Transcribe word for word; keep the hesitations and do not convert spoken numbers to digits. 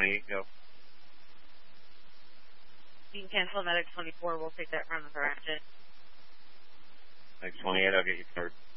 twenty-eight, go. You can cancel Medic twenty-four. We'll take that from the ratchet. Medic twenty-eight, I'll get you covered.